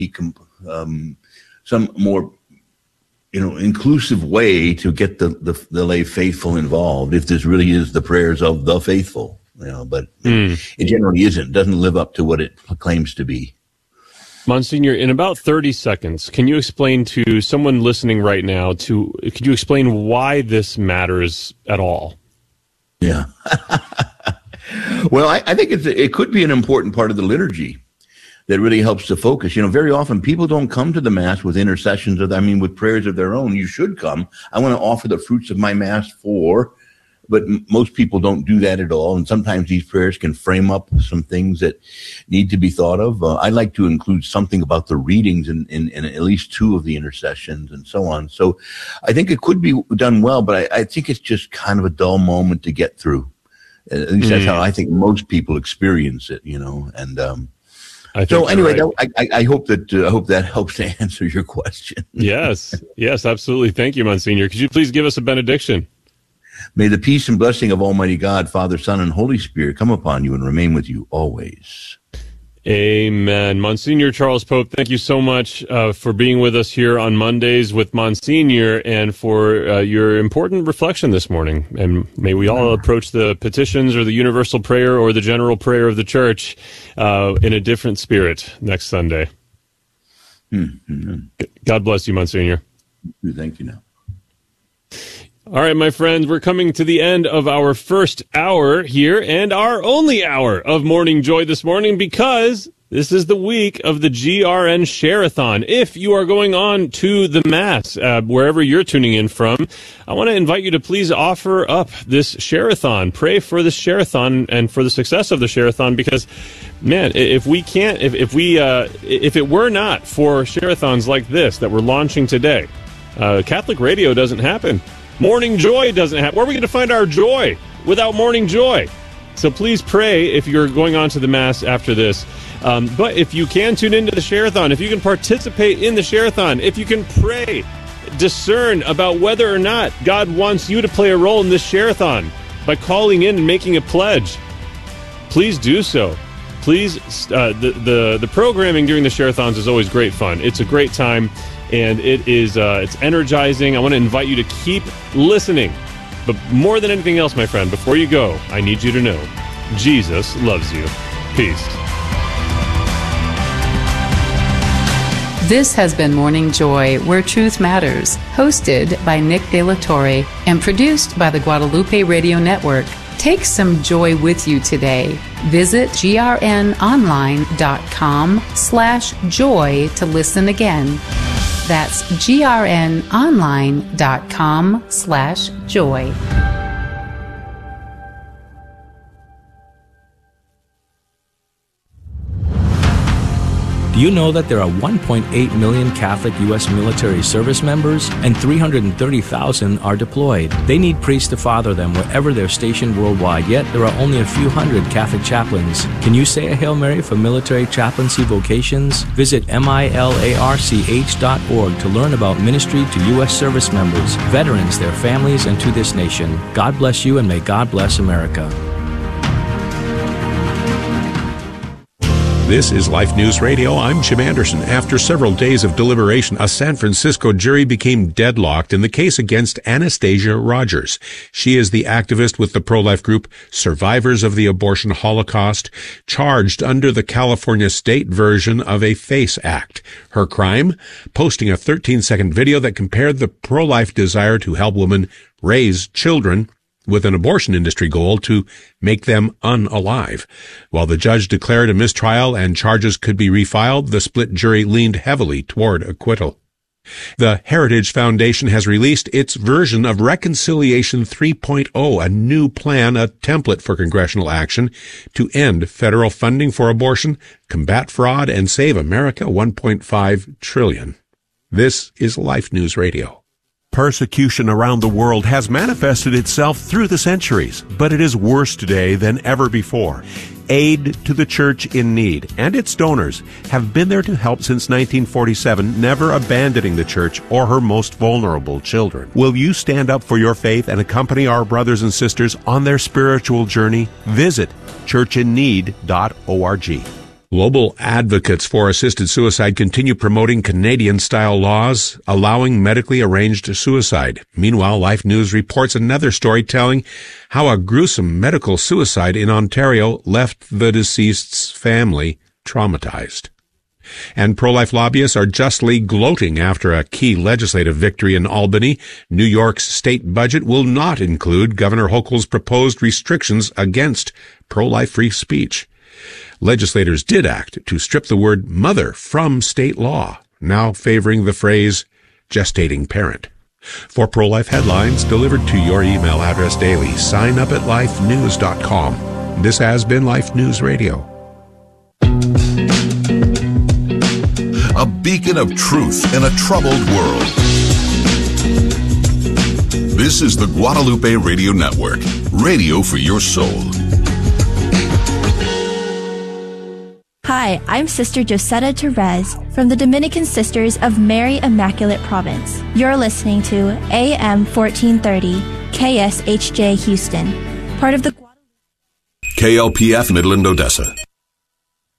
some more, inclusive way to get the lay faithful involved, if this really is the prayers of the faithful, but it generally isn't. It doesn't live up to what it claims to be. Monsignor, in about 30 seconds, can you explain to someone listening right now, could you explain why this matters at all? Yeah. Well, I think it could be an important part of the liturgy that really helps to focus. Very often people don't come to the Mass with intercessions with prayers of their own. You should come. I want to offer the fruits of my Mass but most people don't do that at all. And sometimes these prayers can frame up some things that need to be thought of. I like to include something about the readings in at least two of the intercessions and so on. So I think it could be done well, but I think it's just kind of a dull moment to get through. At least that's how I think most people experience it, and, so anyway, right. I hope that helps to answer your question. Yes, absolutely. Thank you, Monsignor. Could you please give us a benediction? May the peace and blessing of Almighty God, Father, Son, and Holy Spirit come upon you and remain with you always. Amen. Monsignor Charles Pope, thank you so much for being with us here on Mondays with Monsignor and for your important reflection this morning. And may we all approach the petitions or the universal prayer or the general prayer of the Church in a different spirit next Sunday. Mm-hmm. God bless you, Monsignor. Thank you now. All right, my friends, we're coming to the end of our first hour here and our only hour of Morning Joy this morning because this is the week of the GRN Share-a-thon. If you are going on to the Mass, wherever you're tuning in from, I want to invite you to please offer up this Share-a-thon. Pray for the Share-a-thon and for the success of the Share-a-thon because, man, if it were not for Share-a-thons like this that we're launching today, Catholic radio doesn't happen. Morning Joy doesn't happen. Where are we going to find our joy without Morning Joy? So please pray if you're going on to the Mass after this. But if you can tune into the Share-a-thon, if you can participate in the Share-a-thon, if you can pray, discern about whether or not God wants you to play a role in this Share-a-thon by calling in and making a pledge, please do so. Please, the programming during the Share-a-thons is always great fun. It's a great time. And it's energizing. I want to invite you to keep listening. But more than anything else, my friend, before you go, I need you to know Jesus loves you. Peace. This has been Morning Joy, Where Truth Matters, hosted by Nick De La Torre and produced by the Guadalupe Radio Network. Take some joy with you today. Visit grnonline.com/joy to listen again. That's grnonline.com/joy. Do you know that there are 1.8 million Catholic U.S. military service members and 330,000 are deployed? They need priests to father them wherever they're stationed worldwide, yet there are only a few hundred Catholic chaplains. Can you say a Hail Mary for military chaplaincy vocations? Visit milarch.org to learn about ministry to U.S. service members, veterans, their families, and to this nation. God bless you and may God bless America. This is Life News Radio. I'm Jim Anderson. After several days of deliberation, a San Francisco jury became deadlocked in the case against Anastasia Rogers. She is the activist with the pro-life group Survivors of the Abortion Holocaust, charged under the California state version of a FACE Act. Her crime? Posting a 13-second video that compared the pro-life desire to help women raise children with an abortion industry goal to make them unalive. While the judge declared a mistrial and charges could be refiled, the split jury leaned heavily toward acquittal. The Heritage Foundation has released its version of Reconciliation 3.0, a new plan, a template for congressional action to end federal funding for abortion, combat fraud, and save America $1.5 trillion. This is Life News Radio. Persecution around the world has manifested itself through the centuries, but it is worse today than ever before. Aid to the Church in Need and its donors have been there to help since 1947, never abandoning the Church or her most vulnerable children. Will you stand up for your faith and accompany our brothers and sisters on their spiritual journey? Visit churchinneed.org. Global advocates for assisted suicide continue promoting Canadian-style laws allowing medically arranged suicide. Meanwhile, Life News reports another story telling how a gruesome medical suicide in Ontario left the deceased's family traumatized. And pro-life lobbyists are justly gloating after a key legislative victory in Albany. New York's state budget will not include Governor Hochul's proposed restrictions against pro-life free speech. Legislators did act to strip the word mother from state law, now favoring the phrase gestating parent. For pro-life headlines delivered to your email address daily, sign up at lifenews.com. This has been Life News Radio. A beacon of truth in a troubled world. This is the Guadalupe Radio Network, radio for your soul. Hi, I'm Sister Josetta Therese from the Dominican Sisters of Mary Immaculate Province. You're listening to AM 1430 KSHJ Houston, part of the KLPF Midland Odessa.